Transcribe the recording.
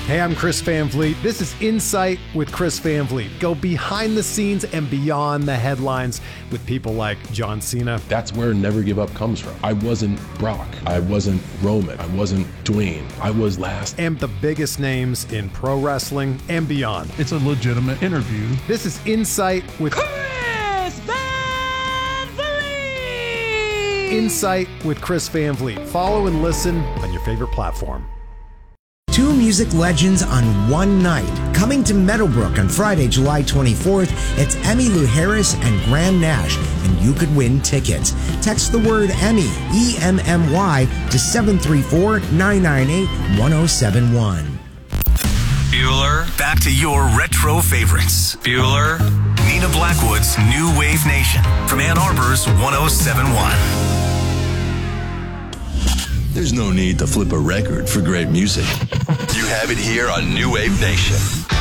Hey, I'm Chris Van Vliet. This is Insight with Chris Van Vliet. Go behind the scenes and beyond the headlines with people like John Cena. That's where Never Give Up comes from. I wasn't Brock. I wasn't Roman. I wasn't Dwayne. I was last. And the biggest names in pro wrestling and beyond. It's a legitimate interview. This is Insight with Chris Van Vliet. Insight with Chris Van Vliet. Follow and listen on your favorite platform. Two music legends on one night. Coming to Meadowbrook on Friday, July 24th, it's Emmylou Harris and Graham Nash, and you could win tickets. Text the word Emmy, E-M-M-Y, to 734-998-1071. Bueller, back to your retro favorites. Bueller, Nina Blackwood's New Wave Nation from Ann Arbor's 1071. There's no need to flip a record for great music. You have it here on New Wave Nation.